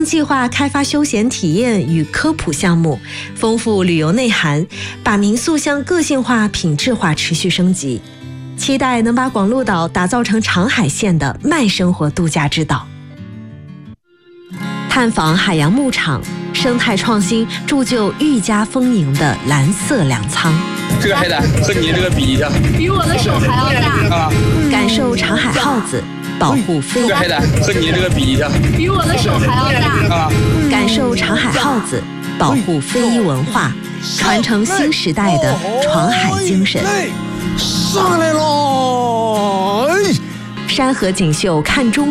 计划开发休闲体验与科普项目，丰富旅游内涵，把民宿向个性化、品质化持续升级。期待能把广鹿岛打造成长海县的慢生活度假之岛。探访海洋牧场，生态创新铸就愈加丰盈的蓝色粮仓。 这个海胆和你这个比一下， 比我的手还要大啊！ 感受长海耗子，保护飞。 这个海胆和你这个比一下， 比我的手还要大啊！ 感受长海耗子，保护非遗文化，传承新时代的闯海精神。 上来喽！ 山河锦绣看中。